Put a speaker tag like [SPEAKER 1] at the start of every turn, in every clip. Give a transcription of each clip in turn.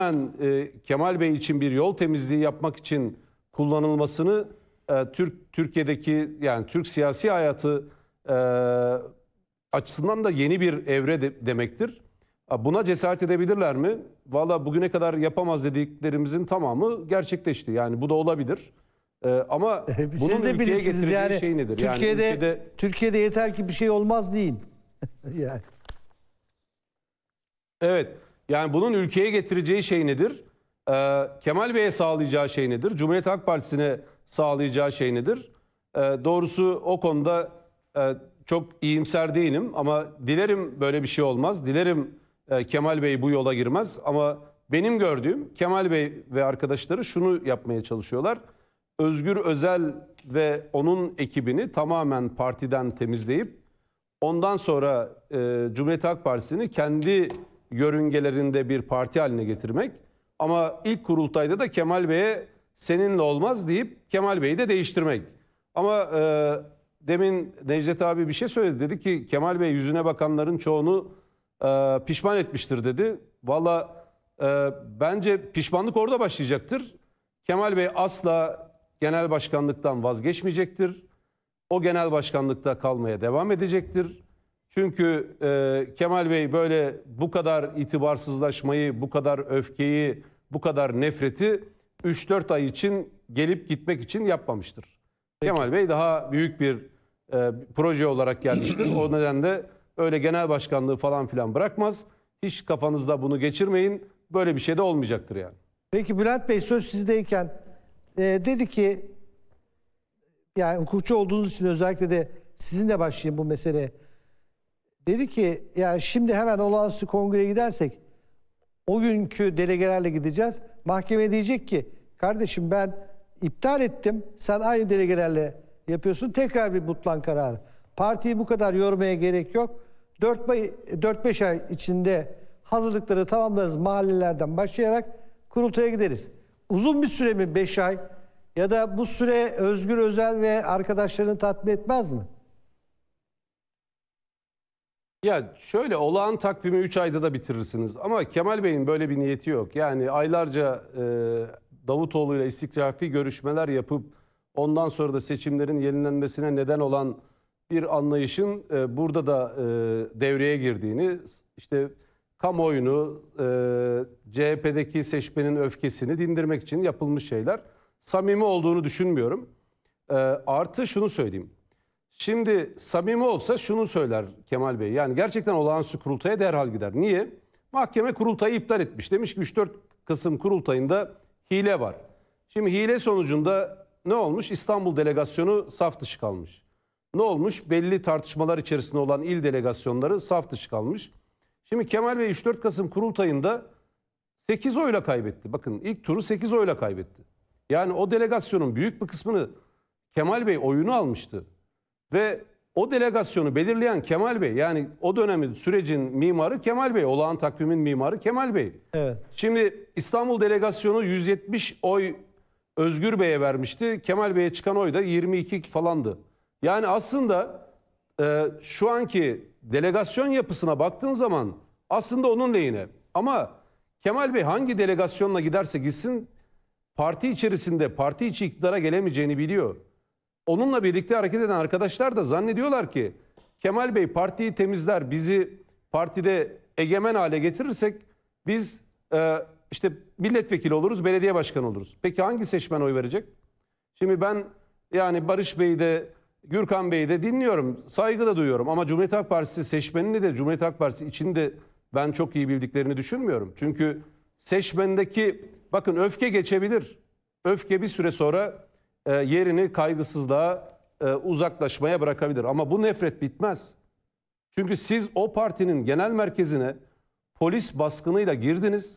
[SPEAKER 1] Kemal Bey için bir yol temizliği yapmak için kullanılmasını Türkiye'deki yani Türk siyasi hayatı açısından da yeni bir evre demektir. Buna cesaret edebilirler mi? Valla bugüne kadar yapamaz dediklerimizin tamamı gerçekleşti. Yani bu da olabilir. Ama bunun
[SPEAKER 2] siz de
[SPEAKER 1] ülkeye getireceği
[SPEAKER 2] yani,
[SPEAKER 1] şey nedir?
[SPEAKER 2] Türkiye'de yeter ki bir şey olmaz deyin. Yani.
[SPEAKER 1] Evet. Yani bunun ülkeye getireceği şey nedir? Kemal Bey'e sağlayacağı şey nedir? Cumhuriyet Halk Partisi'ne sağlayacağı şey nedir? Doğrusu o konuda çok iyimser değilim ama dilerim böyle bir şey olmaz. Dilerim Kemal Bey bu yola girmez ama benim gördüğüm Kemal Bey ve arkadaşları şunu yapmaya çalışıyorlar. Özgür Özel ve onun ekibini tamamen partiden temizleyip ondan sonra Cumhuriyet Halk Partisi'ni kendi yörüngelerinde bir parti haline getirmek. Ama ilk kurultayda da Kemal Bey'e seninle olmaz deyip Kemal Bey'i de değiştirmek. Ama demin Necdet abi bir şey söyledi. Dedi ki Kemal Bey yüzüne bakanların çoğunu pişman etmiştir dedi. Valla bence pişmanlık orada başlayacaktır. Kemal Bey asla genel başkanlıktan vazgeçmeyecektir. O genel başkanlıkta kalmaya devam edecektir. Çünkü Kemal Bey böyle bu kadar itibarsızlaşmayı, bu kadar öfkeyi, bu kadar nefreti 3-4 ay için gelip gitmek için yapmamıştır. Peki. Kemal Bey daha büyük bir proje olarak gelmiştir. O nedenle öyle genel başkanlığı falan filan bırakmaz. Hiç kafanızda bunu geçirmeyin. Böyle bir şey de olmayacaktır yani.
[SPEAKER 2] Peki Bülent Bey söz sizdeyken dedi ki yani hukukçu olduğunuz için özellikle de sizinle başlayayım bu meseleye. Dedi ki yani şimdi hemen olağanüstü kongreye gidersek o günkü delegelerle gideceğiz. Mahkeme diyecek ki kardeşim ben iptal ettim. Sen aynı delegelerle yapıyorsun. Tekrar bir butlan kararı. Partiyi bu kadar yormaya gerek yok. 4-5 ay içinde hazırlıkları tamamlarız mahallelerden başlayarak kurultaya gideriz. Uzun bir süre mi 5 ay ya da bu süre Özgür Özel ve arkadaşlarını tatmin etmez mi?
[SPEAKER 1] Ya şöyle olağan takvimi 3 ayda da bitirirsiniz ama Kemal Bey'in böyle bir niyeti yok. Yani aylarca Davutoğlu ile istikrafi görüşmeler yapıp ondan sonra da seçimlerin yenilenmesine neden olan bir anlayışın burada da devreye girdiğini, işte kamuoyunu, CHP'deki seçmenin öfkesini dindirmek için yapılmış şeyler. Samimi olduğunu düşünmüyorum. Artı şunu söyleyeyim. Şimdi samimi olsa şunu söyler Kemal Bey. Yani gerçekten olağanüstü kurultaya derhal gider. Niye? Mahkeme kurultayı iptal etmiş. Demiş ki 3-4 Kasım kurultayında hile var. Şimdi hile sonucunda ne olmuş? İstanbul delegasyonu saf dışı kalmış. Ne olmuş? Belli tartışmalar içerisinde olan il delegasyonları saf dışı kalmış. Şimdi Kemal Bey 3-4 Kasım kurultayında 8 oyla kaybetti. Bakın ilk turu 8 oyla kaybetti. Yani o delegasyonun büyük bir kısmını Kemal Bey oyunu almıştı. Ve o delegasyonu belirleyen Kemal Bey, yani o dönemin sürecin mimarı Kemal Bey, olağan takvimin mimarı Kemal Bey. Evet. Şimdi İstanbul delegasyonu 170 oy Özgür Bey'e vermişti. Kemal Bey'e çıkan oy da 22 falandı. Yani aslında şu anki delegasyon yapısına baktığın zaman aslında onun lehine. Ama Kemal Bey hangi delegasyonla giderse gitsin parti içerisinde parti içi iktidara gelemeyeceğini biliyor. Onunla birlikte hareket eden arkadaşlar da zannediyorlar ki Kemal Bey partiyi temizler, bizi partide egemen hale getirirsek biz işte milletvekili oluruz, belediye başkanı oluruz. Peki hangi seçmen oy verecek? Şimdi ben yani Barış Bey'i de Gürkan Bey'i de dinliyorum, saygı da duyuyorum ama Cumhuriyet Halk Partisi seçmenini de Cumhuriyet Halk Partisi içinde ben çok iyi bildiklerini düşünmüyorum. Çünkü seçmendeki bakın öfke geçebilir. Öfke bir süre sonra yerini kaygısızlığa, uzaklaşmaya bırakabilir. Ama bu nefret bitmez. Çünkü siz o partinin genel merkezine polis baskınıyla girdiniz.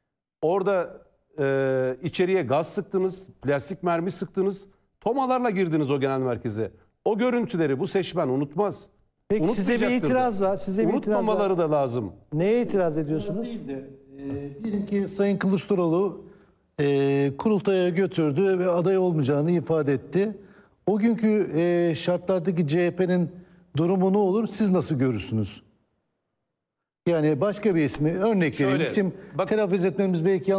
[SPEAKER 1] Orada içeriye gaz sıktınız, plastik mermi sıktınız. Tomalarla girdiniz o genel merkeze. O görüntüleri bu seçmen unutmaz.
[SPEAKER 2] Peki size bir itiraz var.
[SPEAKER 1] Unutmamaları da lazım.
[SPEAKER 2] Neye itiraz ediyorsunuz?
[SPEAKER 3] Diyelim ki Sayın Kılıçdaroğlu kurultaya götürdü ve aday olmayacağını ifade etti. O günkü şartlardaki CHP'nin durumu ne olur? Siz nasıl görürsünüz? Yani başka bir ismi örnek vereyim. İsim telaffuz etmemiz belki